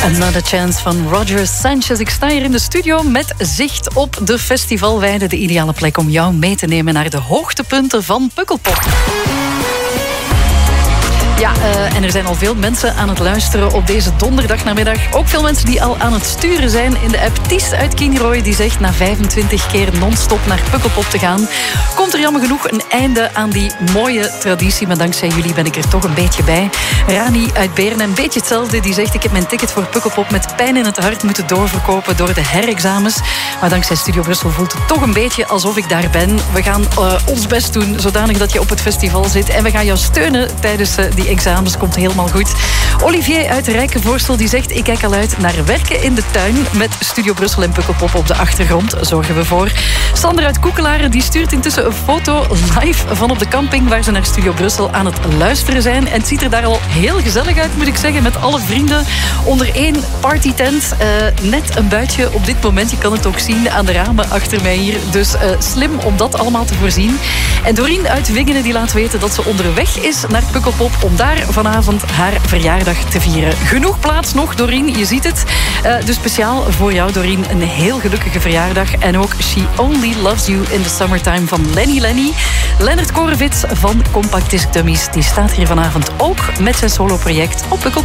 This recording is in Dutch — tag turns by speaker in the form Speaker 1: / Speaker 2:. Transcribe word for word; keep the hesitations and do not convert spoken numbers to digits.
Speaker 1: Another Chance van Roger Sanchez. Ik sta hier in de studio met zicht op de festivalweide. De ideale plek om jou mee te nemen naar de hoogtepunten van Pukkelpop. Ja, uh, en er zijn al veel mensen aan het luisteren op deze donderdagnamiddag. Ook veel mensen die al aan het sturen zijn in de app. Ties uit Kinrooi die zegt na vijfentwintig keer non-stop naar Pukkelpop te gaan, komt er jammer genoeg een einde aan die mooie traditie. Maar dankzij jullie ben ik er toch een beetje bij. Rani uit Beren, een beetje hetzelfde. Die zegt, ik heb mijn ticket voor Pukkelpop met pijn in het hart moeten doorverkopen door de herexamens. Maar dankzij Studio Brussel voelt het toch een beetje alsof ik daar ben. We gaan uh, ons best doen, zodanig dat je op het festival zit. En we gaan jou steunen tijdens uh, die examens. Komt helemaal goed. Olivier uit Rijkenvoorstel die zegt, ik kijk al uit naar werken in de tuin. Met Studio Brussel en Pukkelpop op de achtergrond zorgen we voor. Sander uit Koekelaren die stuurt intussen een foto live van op de camping waar ze naar Studio Brussel aan het luisteren zijn. En het ziet er daar al heel gezellig uit, moet ik zeggen, met alle vrienden onder één partytent. Uh, net een buitje op dit moment. Je kan het ook zien aan de ramen achter mij hier. Dus uh, slim om dat allemaal te voorzien. En Doreen uit Wingenen die laat weten dat ze onderweg is naar Pukkelpop om daar vanavond haar verjaardag te vieren. Genoeg plaats nog, Doreen, je ziet het. Uh, dus speciaal voor jou, Doreen, een heel gelukkige verjaardag. En ook She Only Loves You in the Summertime van Lenny Lenny. Lennart Korevits van Compact Disc Dummies, die staat hier vanavond ook met zijn soloproject op Pukkelpop.